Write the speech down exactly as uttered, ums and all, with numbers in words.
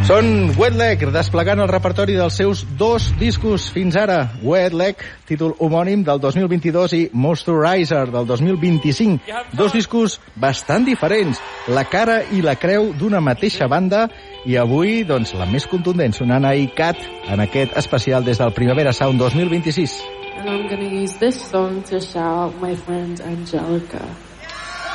Són Wet Leg, desplegant el repertori dels seus dos discos fins ara. Wet Leg, títol homònim del dos mil vint-i-dos, i Moisturizer del dos mil vint-i-cinc. Dos discos bastant diferents, la cara i la creu d'una mateixa banda, i avui, doncs, la més contundent, sonant a I C A T en aquest especial des del Primavera Sound dos mil vint-i-sis. And I'm gonna use this song to shout out my friend Angelica.